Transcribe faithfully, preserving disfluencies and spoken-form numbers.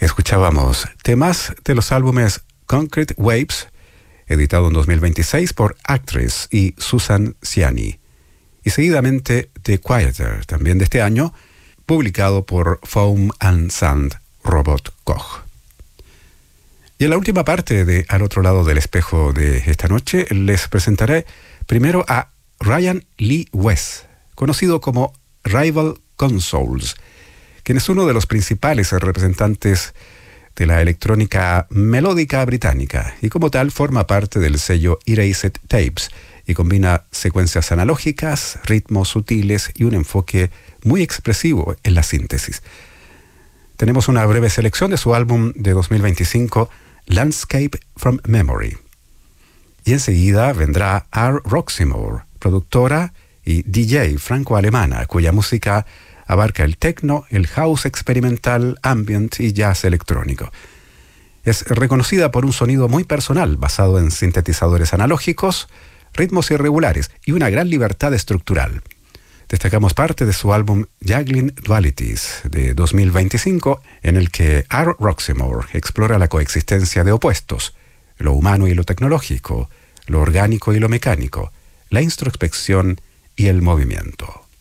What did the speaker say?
Escuchábamos temas de los álbumes Concrete Waves, editado en dos mil veintiséis por Actress y Susan Ciani, y seguidamente The Quieter, también de este año, publicado por Foam and Sand Robot Koch. Y en la última parte de Al otro lado del espejo de esta noche, les presentaré primero a Ryan Lee West, conocido como Rival Consoles, quien es uno de los principales representantes de la electrónica melódica británica y como tal forma parte del sello Erased Tapes y combina secuencias analógicas, ritmos sutiles y un enfoque muy expresivo en la síntesis. Tenemos una breve selección de su álbum de dos mil veinticinco, Landscape from Memory. Y enseguida vendrá R. Roxymore, productora y D J franco-alemana, cuya música abarca el techno, el house experimental, ambient y jazz electrónico. Es reconocida por un sonido muy personal, basado en sintetizadores analógicos, ritmos irregulares y una gran libertad estructural. Destacamos parte de su álbum Juggling Dualities de dos mil veinticinco, en el que R. Roxymore explora la coexistencia de opuestos, lo humano y lo tecnológico, lo orgánico y lo mecánico, la introspección y el movimiento.